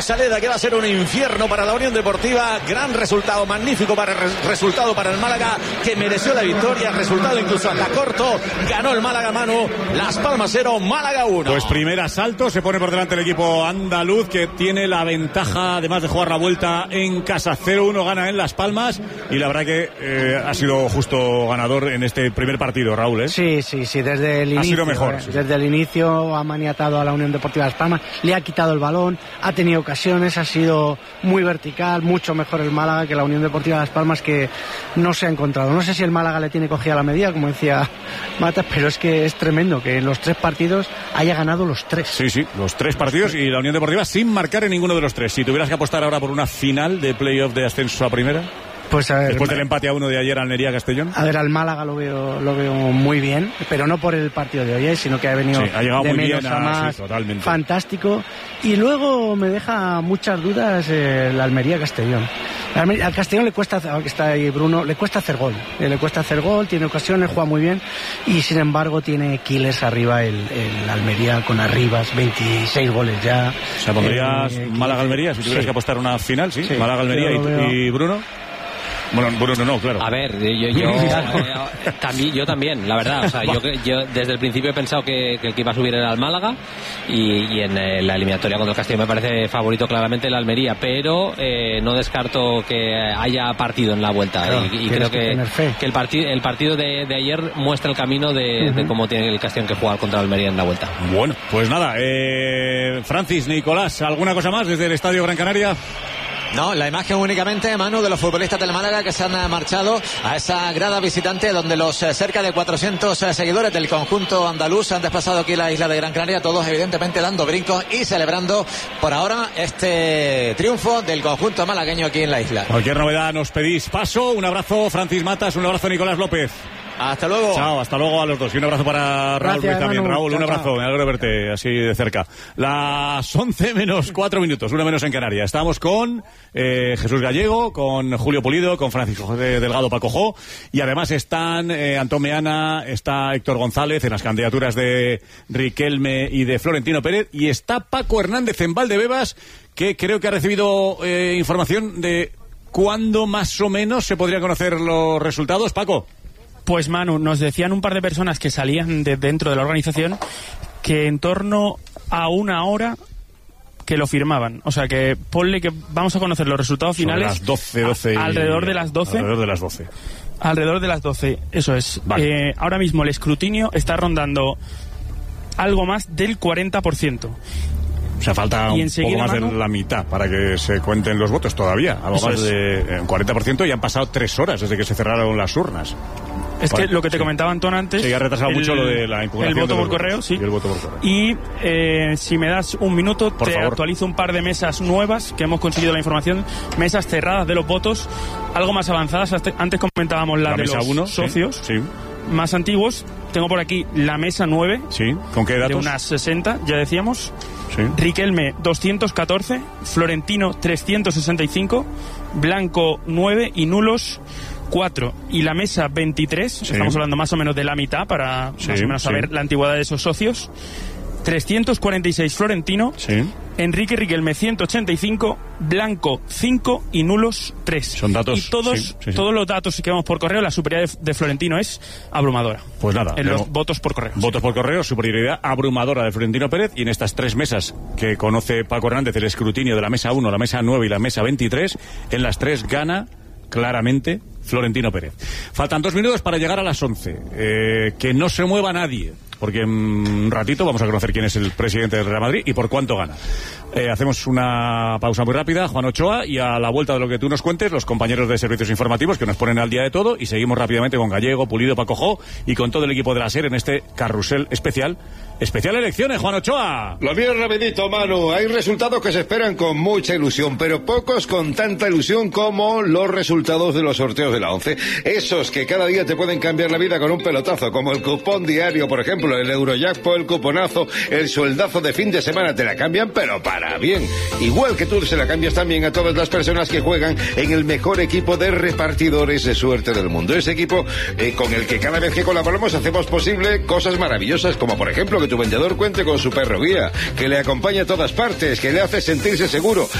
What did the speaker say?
Rosaleda, que va a ser un infierno para la Unión Deportiva. Gran resultado, magnífico resultado para el Málaga, que mereció la victoria. Resultado incluso hasta corto. Ganó el Málaga, Manu. Las Palmas 0, Málaga 1. Pues primer asalto, se pone por delante el equipo andaluz, que tiene la ventaja, además de jugar la vuelta en casa. 0-1 gana en Las Palmas, y la verdad que ha sido justo ganador en este primer partido, Raúl, ¿eh? Sí, desde el inicio. Ha sido mejor. Desde el inicio ha maniatado a la Unión Deportiva Las Palmas, le ha quitado el balón, ha tenido ocasiones, ha sido muy vertical, mucho mejor el Málaga que la Unión Deportiva Las Palmas, que no se ha encontrado. No sé si el Málaga le tiene cogida la medida, como decía Matas, pero es que es tremendo que en los 3 partidos haya ganado los 3. Sí, los 3 partidos, y la Unión Deportiva sin marcar en ninguno de los 3. Si tuvieras que apostar ahora por una final de playoff de ascenso a primera, pues a ver, después del empate a 1 de ayer Almería-Castellón. A ver, al Málaga lo veo muy bien, pero no por el partido de hoy, sino que ha venido ha llegado de muy menos bien a más, totalmente. Fantástico. Y luego me deja muchas dudas el Almería-Castellón. Al Castellón le cuesta, aunque está ahí Bruno, le cuesta hacer gol. Tiene ocasiones, juega muy bien, y sin embargo tiene killers arriba el Almería con Arribas, 26 goles ya. O sea, pondrías Málaga-Almería si tuvieras que apostar una final, ¿sí? Málaga-Almería y Bruno. Bueno, Bruno no, claro. A ver, yo también, la verdad. O sea, yo desde el principio he pensado que el que iba a subir era el Málaga, y en la eliminatoria contra el Castillo me parece favorito claramente el Almería, pero no descarto que haya partido en la vuelta. Claro, y creo que el partido de ayer muestra el camino de cómo tiene el Castellón que jugar contra el Almería en la vuelta. Bueno, pues nada, Francis, Nicolás, ¿alguna cosa más desde el Estadio Gran Canaria? No, la imagen únicamente, Manu, de los futbolistas del Málaga que se han marchado a esa grada visitante, donde los cerca de 400 seguidores del conjunto andaluz se han desplazado aquí a la isla de Gran Canaria, todos evidentemente dando brincos y celebrando por ahora este triunfo del conjunto malagueño aquí en la isla. Cualquier novedad nos pedís paso. Un abrazo, Francis Matas, un abrazo, Nicolás López. Hasta luego. Chao, hasta luego a los dos. Y un abrazo para Raúl Ruiz también. Manu. Raúl, Chao, un abrazo. Me alegro de verte así de cerca. Las 11 menos 4 minutos, 1 menos en Canarias. Estamos con Jesús Gallego, con Julio Pulido, con Francisco José Delgado Pacojó, y además están Antón Meana, está Héctor González en las candidaturas de Riquelme y de Florentino Pérez, y está Paco Hernández en Valdebebas, que creo que ha recibido información de cuándo más o menos se podrían conocer los resultados. Paco. Pues Manu, nos decían un par de personas que salían de dentro de la organización que en torno a 1 hora que lo firmaban. O sea que ponle que vamos a conocer los resultados finales sobre las 12 alrededor de las 12. Alrededor de las 12, eso es. Vale. Ahora mismo el escrutinio está rondando algo más del 40%. O sea, falta un poco más de la mitad para que se cuenten los votos todavía. Algo más de 40%, y han pasado 3 horas desde que se cerraron las urnas. Es que lo que te comentaba Antón antes... Sí, ha retrasado mucho lo de la impugnación. El voto por correo, sí. Y el voto por correo. Y si me das un minuto, te actualizo un par de mesas nuevas que hemos conseguido la información. Mesas cerradas de los votos, algo más avanzadas. Antes comentábamos la de los 1, socios. Sí. Más antiguos. Tengo por aquí la mesa 9. Sí. ¿Con qué datos? De unas 60, ya decíamos. Sí. Riquelme 214, Florentino 365, Blanco 9 y nulos 4. Y la mesa 23, sí. Estamos hablando más o menos de la mitad para más o menos saber la antigüedad de esos socios. 346 Florentino, Enrique Riquelme 185, Blanco 5 y nulos 3. Son datos. Y todos los datos que vamos por correo, la superioridad de Florentino es abrumadora. Pues nada. En los votos por correo. Votos por correo, superioridad abrumadora de Florentino Pérez, y en estas 3 mesas que conoce Paco Hernández, el escrutinio de la mesa 1, la mesa 9 y la mesa 23, en las 3 gana claramente Florentino Pérez. Faltan 2 minutos para llegar a las 11. Que no se mueva nadie, porque en un ratito vamos a conocer quién es el presidente del Real Madrid y por cuánto gana. Hacemos una pausa muy rápida, Juan Ochoa, y a la vuelta de lo que tú nos cuentes, los compañeros de servicios informativos que nos ponen al día de todo, y seguimos rápidamente con Gallego, Pulido, Pacojó y con todo el equipo de la SER en este carrusel especial elecciones. Juan Ochoa. Lo mío es rapidito, Manu. Hay resultados que se esperan con mucha ilusión, pero pocos con tanta ilusión como los resultados de los sorteos de la ONCE. Esos que cada día te pueden cambiar la vida con un pelotazo, como el cupón diario, por ejemplo, el Eurojackpot, el cuponazo, el sueldazo de fin de semana. Te la cambian, pero para bien. Igual que tú se la cambias también a todas las personas que juegan en el mejor equipo de repartidores de suerte del mundo. Ese equipo con el que cada vez que colaboramos hacemos posible cosas maravillosas, como por ejemplo que tu vendedor cuente con su perro guía, que le acompañe a todas partes, que le hace sentirse seguro.